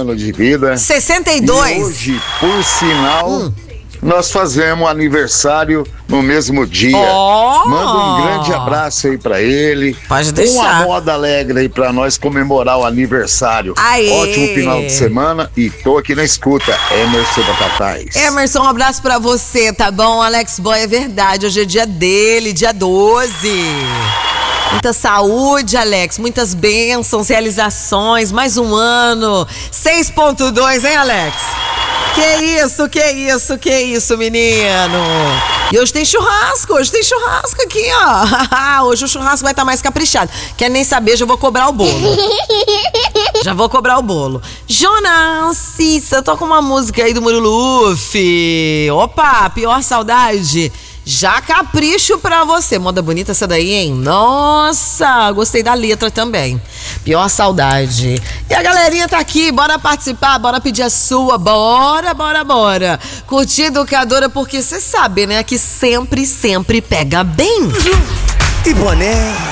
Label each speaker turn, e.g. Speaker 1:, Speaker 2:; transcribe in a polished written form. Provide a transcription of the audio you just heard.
Speaker 1: anos de vida.
Speaker 2: 62.
Speaker 1: E hoje, por sinal, nós fazemos aniversário no mesmo dia. Manda um grande abraço aí pra ele.
Speaker 2: Pode deixar.
Speaker 1: Uma moda alegre aí pra nós comemorar o aniversário.
Speaker 2: Aê.
Speaker 1: Ótimo final de semana e tô aqui na escuta. Emerson Batatais.
Speaker 2: Emerson, um abraço pra você, tá bom? Alex Boy, é verdade, hoje é dia dele, dia 12. Muita saúde, Alex, muitas bênçãos, realizações, mais um ano. 6.2, hein, Alex? Que isso, menino? E hoje tem churrasco aqui, ó. Hoje o churrasco vai estar mais caprichado. Quer nem saber, já vou cobrar o bolo. Jonas, eu tô com uma música aí do Murilo Uff. Opa, pior saudade. Já capricho pra você. Moda bonita essa daí, hein? Nossa, gostei da letra também. Pior saudade. E a galerinha tá aqui, bora participar, bora pedir a sua, bora. Curtir Educadora, porque você sabe, né, que sempre pega bem.
Speaker 3: E boné.